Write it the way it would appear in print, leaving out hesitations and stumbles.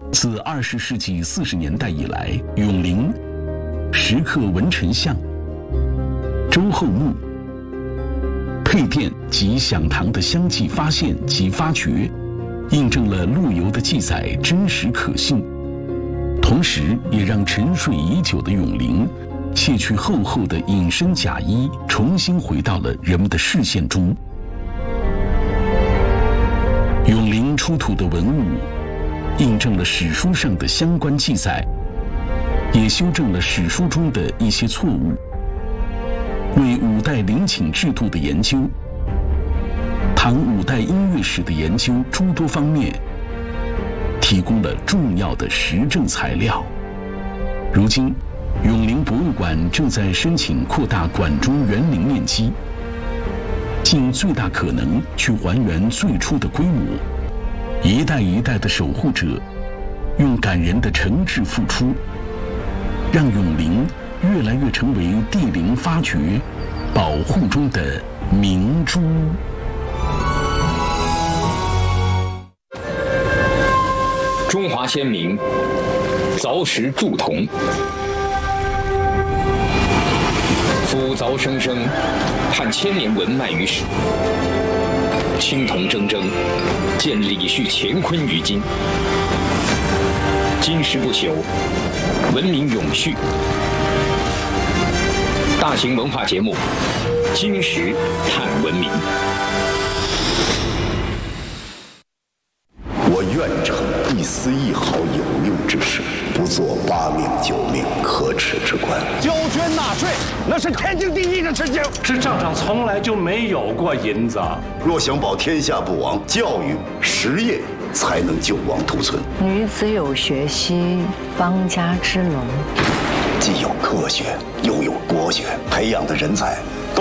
自20世纪40年代以来，永陵、石刻文臣像、周后墓、配殿及享堂的相继发现及发掘，印证了陆游的记载真实可信，同时也让沉睡已久的永陵卸去厚厚的隐身假衣，重新回到了人们的视线中。永陵出土的文物印证了史书上的相关记载，也修正了史书中的一些错误，为五代陵寝制度的研究、唐五代音乐史的研究诸多方面提供了重要的实证材料。如今，永陵博物馆正在申请扩大馆中园林面积，尽最大可能去还原最初的规模。一代一代的守护者用感人的诚挚付出，让永陵越来越成为帝陵发掘、保护中的明珠。 中华先民凿石铸铜，夫凿生生，盼千年文脉于史。青铜铮铮，见李旭乾坤于今。金石不朽，文明永续。大型文化节目《金石探文明》。 我愿成一丝一毫有用之事，不做8命9命可耻之官。 交捐纳税，那是天经地义的事情。 这账上从来就没有过银子。 若想保天下不亡，教育实业才能救亡图存。 女子有学兮，邦家之隆。 既有科学，又有国学，培养的人才